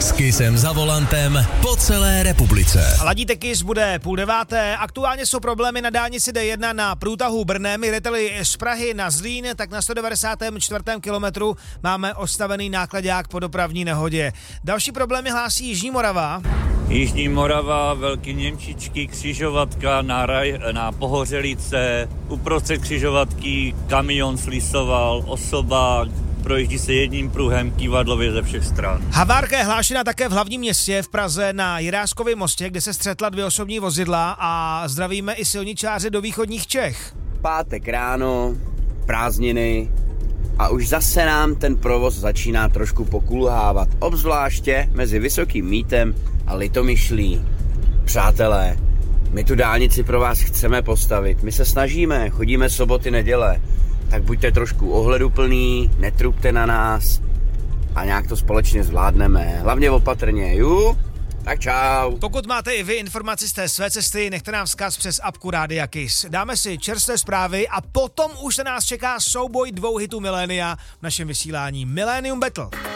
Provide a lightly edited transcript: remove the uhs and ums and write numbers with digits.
S Kissem za volantem po celé republice. Ladíte Kiss, bude 8:30. Aktuálně jsou problémy na dálnici D1 na průtahu Brnem. Jdete-li z Prahy na Zlín, tak na 194. kilometru máme ostavený náklaďák po dopravní nehodě. Další problémy hlásí Jižní Morava. Jižní Morava, Velký Němčičky, křižovatka na Pohořelice, uprostřed křižovatky kamion slisoval, osoba, projíždí se jedním pruhem, kývadlově ze všech stran. Havárka je hlášena také v hlavním městě v Praze na Jiráškově mostě, kde se střetla 2 osobní vozidla a zdravíme i silničáře do východních Čech. Pátek ráno, prázdniny a už zase nám ten provoz začíná trošku pokulhávat, obzvláště mezi Vysokým Mítem a Litomyšlí. Přátelé, my tu dálnici pro vás chceme postavit, my se snažíme, chodíme soboty, neděle, tak buďte trošku ohleduplný, netrubte na nás a nějak to společně zvládneme, hlavně opatrně, tak čau. Pokud máte i vy informaci z té své cesty, nechte nám vzkaz přes apku Rádia Kiss. Dáme si čerstvé zprávy a potom už se nás čeká souboj 2 hitů milénia v našem vysílání Millennium Battle.